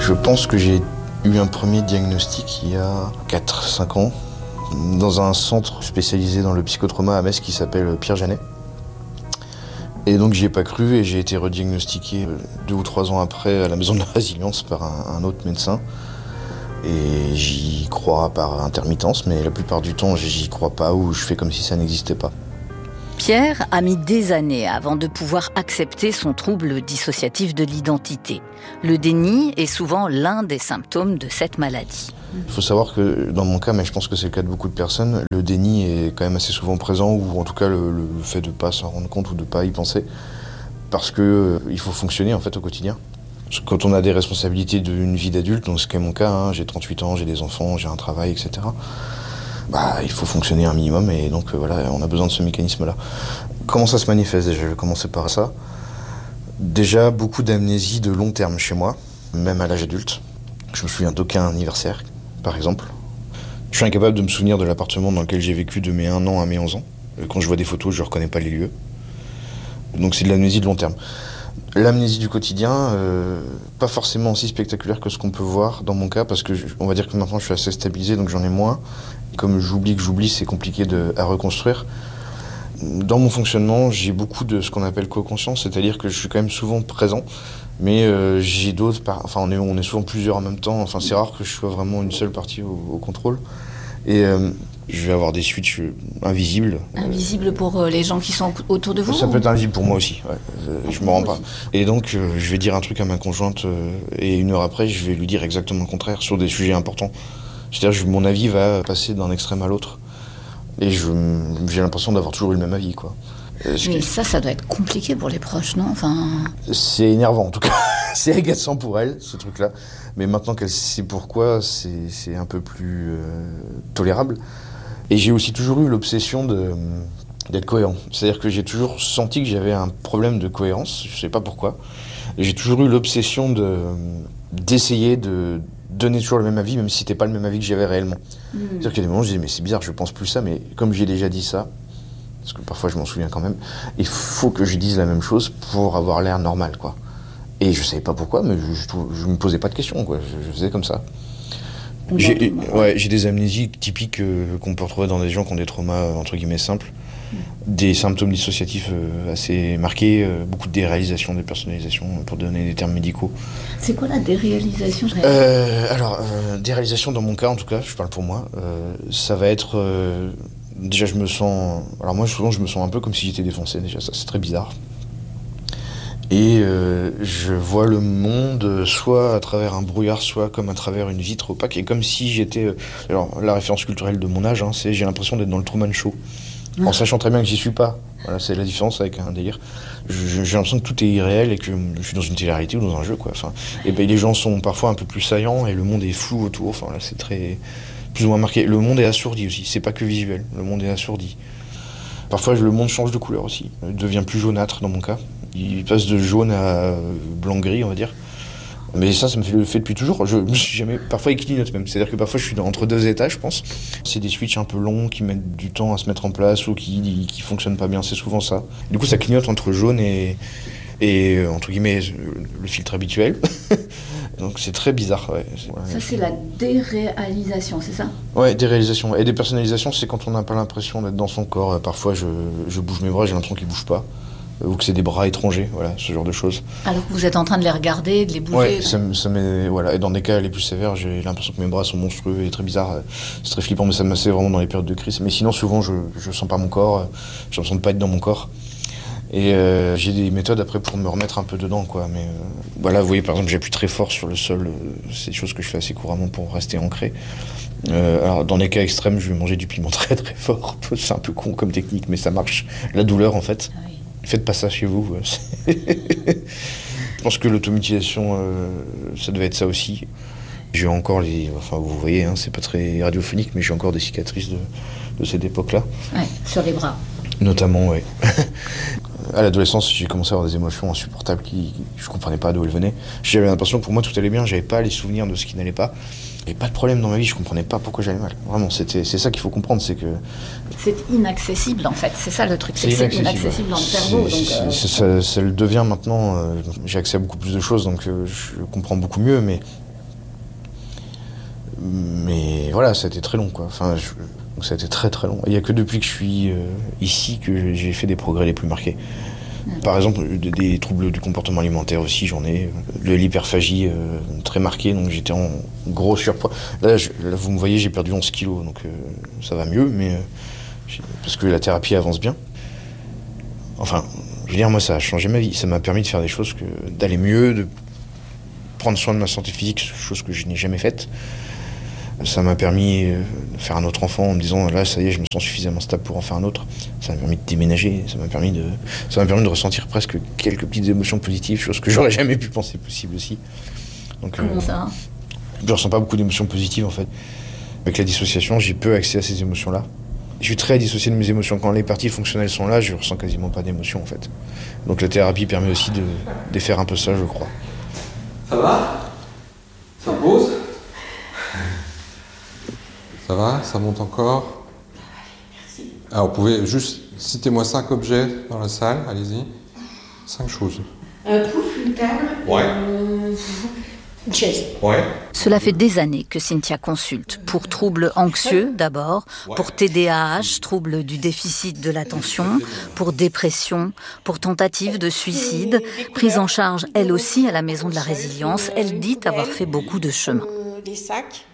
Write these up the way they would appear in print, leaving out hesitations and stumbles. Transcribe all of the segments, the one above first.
Je pense que j'ai eu un premier diagnostic il y a 4-5 ans dans un centre spécialisé dans le psychotrauma à Metz qui s'appelle Pierre Janet. Et donc j'y ai pas cru et j'ai été rediagnostiqué 2 ou 3 ans après à la maison de la résilience par un autre médecin. Et j'y crois par intermittence, mais la plupart du temps j'y crois pas ou je fais comme si ça n'existait pas. Pierre a mis des années avant de pouvoir accepter son trouble dissociatif de l'identité. Le déni est souvent l'un des symptômes de cette maladie. Il faut savoir que dans mon cas, mais je pense que c'est le cas de beaucoup de personnes, le déni est quand même assez souvent présent, ou en tout cas le fait de ne pas s'en rendre compte ou de ne pas y penser, parce qu'il faut fonctionner en fait au quotidien. Quand on a des responsabilités d'une vie d'adulte, donc c'est mon cas, j'ai 38 ans, j'ai des enfants, j'ai un travail, etc. Il faut fonctionner un minimum et donc voilà, on a besoin de ce mécanisme-là. Comment ça se manifeste déjà ? Je vais commencer par ça. Déjà, beaucoup d'amnésie de long terme chez moi, même à l'âge adulte. Je me souviens d'aucun anniversaire, par exemple. Je suis incapable de me souvenir de l'appartement dans lequel j'ai vécu de mes 1 an à mes 11 ans. Quand je vois des photos, je ne reconnais pas les lieux. Donc c'est de l'amnésie de long terme. L'amnésie du quotidien, pas forcément aussi spectaculaire que ce qu'on peut voir dans mon cas, parce que on va dire que maintenant je suis assez stabilisé, donc j'en ai moins. Comme j'oublie, c'est compliqué à reconstruire. Dans mon fonctionnement, j'ai beaucoup de ce qu'on appelle co-conscience, c'est-à-dire que je suis quand même souvent présent, mais j'ai d'autres, on est souvent plusieurs en même temps, c'est rare que je sois vraiment une seule partie au contrôle. Et je vais avoir des switches invisibles. Invisibles pour les gens qui sont autour de vous ? Ça peut être invisible pour moi aussi, ouais. Je me rends pas. Et donc je vais dire un truc à ma conjointe et 1 heure après, je vais lui dire exactement le contraire sur des sujets importants. C'est-à-dire que mon avis va passer d'un extrême à l'autre. Et j'ai l'impression d'avoir toujours eu le même avis, quoi. Mais ça doit être compliqué pour les proches, non ? C'est énervant, en tout cas. C'est agaçant pour elle, ce truc-là. Mais maintenant qu'elle sait pourquoi, c'est un peu plus tolérable. Et j'ai aussi toujours eu l'obsession d'être cohérent. C'est-à-dire que j'ai toujours senti que j'avais un problème de cohérence. Je sais pas pourquoi. Et j'ai toujours eu l'obsession d'essayer de donner toujours le même avis, même si c'était pas le même avis que j'avais réellement. C'est-à-dire qu'il y a des moments où je disais, mais c'est bizarre, je pense plus ça, mais comme j'ai déjà dit ça, parce que parfois je m'en souviens quand même, il faut que je dise la même chose pour avoir l'air normal, quoi. Et je savais pas pourquoi, mais je me posais pas de questions, quoi. Je faisais comme ça. J'ai des amnésies typiques qu'on peut retrouver dans des gens qui ont des traumas entre guillemets simples, des symptômes dissociatifs assez marqués, beaucoup de déréalisation, dépersonnalisation, pour donner des termes médicaux. C'est quoi la déréalisation ? Déréalisation dans mon cas, en tout cas, je parle pour moi, ça va être déjà je me sens, alors moi souvent je me sens un peu comme si j'étais défoncé, déjà ça c'est très bizarre. Et je vois le monde soit à travers un brouillard, soit comme à travers une vitre opaque, et comme si j'étais... Alors, la référence culturelle de mon âge, c'est j'ai l'impression d'être dans le Truman Show, en sachant très bien que j'y suis pas. Voilà, c'est la différence avec un délire. J'ai l'impression que tout est irréel et que je suis dans une télé-réalité ou dans un jeu, quoi. Et les gens sont parfois un peu plus saillants et le monde est flou autour. Là, c'est très... plus ou moins marqué. Le monde est assourdi aussi, c'est pas que visuel, le monde est assourdi. Parfois, le monde change de couleur aussi. Il devient plus jaunâtre dans mon cas. Il passe de jaune à blanc-gris, on va dire. Mais ça me fait depuis toujours. Je me suis jamais... Parfois, il clignote même. C'est-à-dire que parfois, je suis entre 2 étages, je pense. C'est des switches un peu longs qui mettent du temps à se mettre en place ou qui fonctionnent pas bien. C'est souvent ça. Du coup, ça clignote entre jaune et entre guillemets, le filtre habituel. Donc, c'est très bizarre. Ouais. Ça, c'est la déréalisation, c'est ça ? Ouais, déréalisation. Et dépersonnalisation, c'est quand on n'a pas l'impression d'être dans son corps. Parfois, je bouge mes bras, j'ai l'impression qu'ils bougent pas. Ou que c'est des bras étrangers, voilà, ce genre de choses. Alors que vous êtes en train de les regarder, de les bouger. Ouais, ça m'est, voilà. Et dans des cas les plus sévères, j'ai l'impression que mes bras sont monstrueux et très bizarres. C'est très flippant, mais ça me c'est vraiment dans les périodes de crise. Mais sinon, souvent, je sens pas mon corps, j'ai l'impression de pas être dans mon corps. Et j'ai des méthodes après pour me remettre un peu dedans, quoi. Mais voilà, vous voyez, par exemple, j'appuie très fort sur le sol. C'est des choses que je fais assez couramment pour rester ancré. Alors, dans les cas extrêmes, je vais manger du piment très très fort. C'est un peu con comme technique, mais ça marche. La douleur, en fait. Ah oui. Faites pas ça chez vous. Je pense que l'automutilation, ça devait être ça aussi. J'ai encore vous voyez, c'est pas très radiophonique, mais j'ai encore des cicatrices de cette époque-là. Ouais, sur les bras. Notamment, oui. À l'adolescence, j'ai commencé à avoir des émotions insupportables je comprenais pas d'où elles venaient. J'avais l'impression que pour moi tout allait bien, j'avais pas les souvenirs de ce qui n'allait pas. J'avais pas de problème dans ma vie, je comprenais pas pourquoi j'allais mal. Vraiment, c'est ça qu'il faut comprendre, c'est que... C'est inaccessible en fait, c'est ça le truc, c'est inaccessible dans le cerveau. Ça le devient maintenant, j'ai accès à beaucoup plus de choses, donc je comprends beaucoup mieux, mais Mais voilà, ça a été très long, quoi. Enfin, ça a été très très long. Il n'y a que depuis que je suis ici que j'ai fait des progrès les plus marqués. Par exemple, des troubles du comportement alimentaire aussi, j'en ai. De l'hyperphagie très marquée, donc j'étais en gros surpoids. Là, vous me voyez, j'ai perdu 11 kilos, donc ça va mieux, mais parce que la thérapie avance bien. Enfin, je veux dire, moi, ça a changé ma vie. Ça m'a permis de faire des choses, d'aller mieux, de prendre soin de ma santé physique, chose que je n'ai jamais faite. Ça m'a permis de faire un autre enfant en me disant, là, ça y est, je me sens suffisamment stable pour en faire un autre. Ça m'a permis de déménager, ça m'a permis de ressentir presque quelques petites émotions positives, chose que j'aurais jamais pu penser possible aussi. Donc, comment ça ? Je ressens pas beaucoup d'émotions positives, en fait. Avec la dissociation, j'ai peu accès à ces émotions-là. Je suis très dissocié de mes émotions. Quand les parties fonctionnelles sont là, je ressens quasiment pas d'émotions, en fait. Donc la thérapie permet aussi de défaire un peu ça, je crois. Ça va ? Ça pose ? Ça va ? Ça monte encore ? Merci. Alors, vous pouvez juste citez-moi 5 objets dans la salle, allez-y. 5 choses. Un pouf, une table. Ouais. Une chaise. Ouais. Cela fait des années que Cynthia consulte. Pour troubles anxieux d'abord, pour TDAH, troubles du déficit de l'attention, pour dépression, pour tentative de suicide. Prise en charge elle aussi à la Maison de la Résilience, elle dit avoir fait beaucoup de chemin. Des sacs.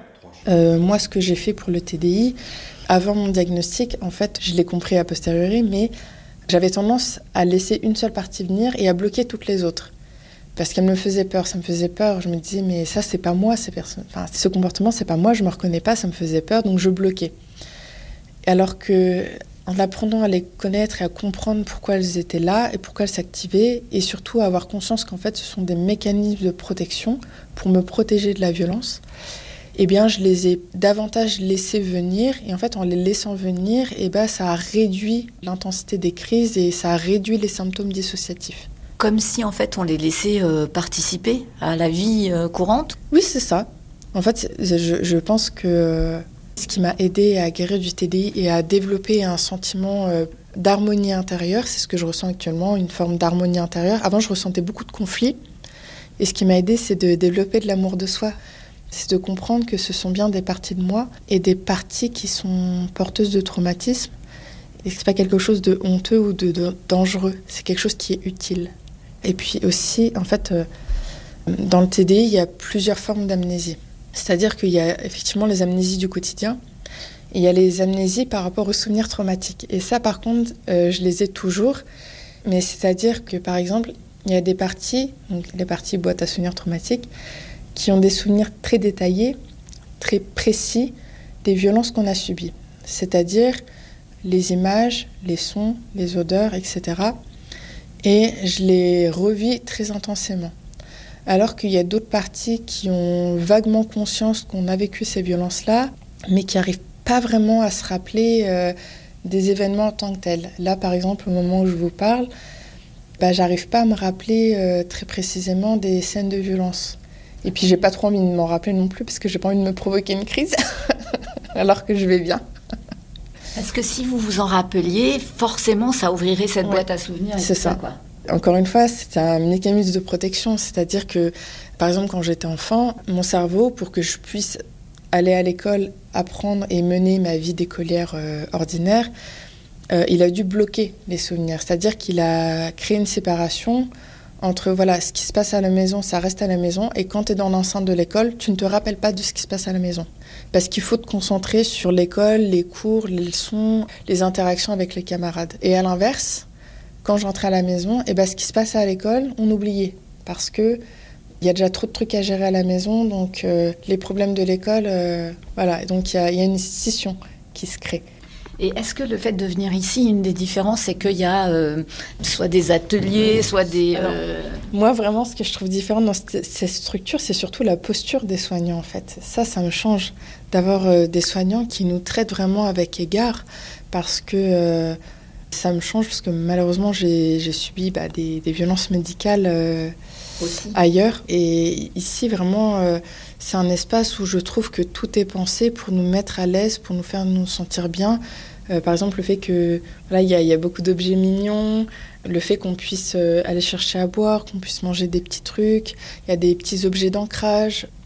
Moi, ce que j'ai fait pour le TDI, avant mon diagnostic, en fait, je l'ai compris a posteriori, mais j'avais tendance à laisser une seule partie venir et à bloquer toutes les autres. Parce qu'elle me faisait peur, ça me faisait peur. Je me disais, mais ça, c'est pas moi, ce comportement, c'est pas moi, je me reconnais pas, ça me faisait peur, donc je bloquais. Alors que, en apprenant à les connaître et à comprendre pourquoi elles étaient là et pourquoi elles s'activaient, et surtout à avoir conscience qu'en fait, ce sont des mécanismes de protection pour me protéger de la violence, eh bien, je les ai davantage laissés venir. Et en fait, en les laissant venir, ça a réduit l'intensité des crises et ça a réduit les symptômes dissociatifs. Comme si, en fait, on les laissait participer à la vie courante ? Oui, c'est ça. En fait, je pense que ce qui m'a aidé à guérir du TDI et à développer un sentiment d'harmonie intérieure, c'est ce que je ressens actuellement, une forme d'harmonie intérieure. Avant, je ressentais beaucoup de conflits. Et ce qui m'a aidé, c'est de développer de l'amour de soi. C'est de comprendre que ce sont bien des parties de moi et des parties qui sont porteuses de traumatisme. Et que ce n'est pas quelque chose de honteux ou de dangereux. C'est quelque chose qui est utile. Et puis aussi, en fait, dans le TDI, il y a plusieurs formes d'amnésie. C'est-à-dire qu'il y a effectivement les amnésies du quotidien et il y a les amnésies par rapport aux souvenirs traumatiques. Et ça, par contre, je les ai toujours. Mais c'est-à-dire que, par exemple, il y a des parties, donc les parties boîte à souvenirs traumatiques, qui ont des souvenirs très détaillés, très précis des violences qu'on a subies. C'est-à-dire les images, les sons, les odeurs, etc. Et je les revis très intensément. Alors qu'il y a d'autres parties qui ont vaguement conscience qu'on a vécu ces violences-là, mais qui n'arrivent pas vraiment à se rappeler des événements en tant que tels. Là, par exemple, au moment où je vous parle, j'arrive pas à me rappeler très précisément des scènes de violence. Et puis, j'ai pas trop envie de m'en rappeler non plus, parce que j'ai pas envie de me provoquer une crise, alors que je vais bien. Parce que si vous vous en rappeliez, forcément, ça ouvrirait cette boîte à souvenirs. C'est ça. Quoi. Encore une fois, c'est un mécanisme de protection. C'est-à-dire que, par exemple, quand j'étais enfant, mon cerveau, pour que je puisse aller à l'école, apprendre et mener ma vie d'écolière ordinaire, il a dû bloquer les souvenirs. C'est-à-dire qu'il a créé une séparation entre ce qui se passe à la maison, ça reste à la maison, et quand tu es dans l'enceinte de l'école, tu ne te rappelles pas de ce qui se passe à la maison. Parce qu'il faut te concentrer sur l'école, les cours, les leçons, les interactions avec les camarades. Et à l'inverse, quand j'entrais à la maison, ce qui se passe à l'école, on oubliait. Parce qu'il y a déjà trop de trucs à gérer à la maison, donc les problèmes de l'école, donc il y a une scission qui se crée. Et est-ce que le fait de venir ici, une des différences, c'est qu'il y a soit des ateliers, soit des... Moi, vraiment, ce que je trouve différent dans ces structures, c'est surtout la posture des soignants, en fait. Ça me change d'avoir des soignants qui nous traitent vraiment avec égard, parce que ça me change, parce que malheureusement, j'ai subi des violences médicales ailleurs. Et ici, vraiment, c'est un espace où je trouve que tout est pensé pour nous mettre à l'aise, pour nous faire nous sentir bien. Par exemple, le fait que il y a beaucoup d'objets mignons, le fait qu'on puisse aller chercher à boire, qu'on puisse manger des petits trucs, il y a des petits objets d'ancrage.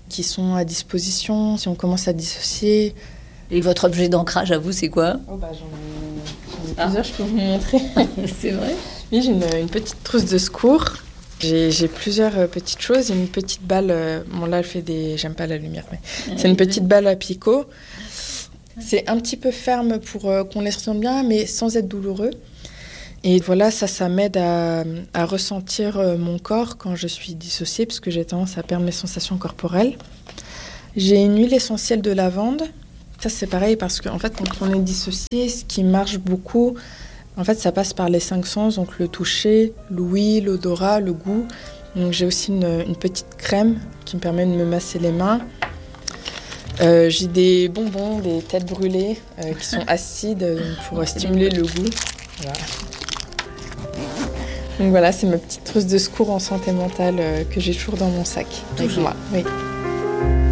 qui sont à disposition si on commence à dissocier. Et votre objet d'ancrage à vous, c'est quoi? J'en ai plusieurs, je peux vous montrer. C'est vrai? Oui, j'ai une petite trousse de secours. J'ai plusieurs petites choses. Une petite balle, bon là elle fait des... J'aime pas la lumière, mais c'est une petite balle à picot. C'est un petit peu ferme pour qu'on les ressente bien, mais sans être douloureux. Et voilà, ça m'aide à ressentir mon corps quand je suis dissociée, parce que j'ai tendance à perdre mes sensations corporelles. J'ai une huile essentielle de lavande. Ça, c'est pareil, parce qu'en fait, quand on est dissocié, ce qui marche beaucoup, en fait, ça passe par les 5 sens, donc le toucher, l'ouïe, l'odorat, le goût. Donc j'ai aussi une petite crème qui me permet de me masser les mains. J'ai des bonbons, des têtes brûlées qui sont acides pour stimuler le goût. Voilà. Donc voilà, c'est ma petite trousse de secours en santé mentale que j'ai toujours dans mon sac. Toujours. Avec moi. Oui.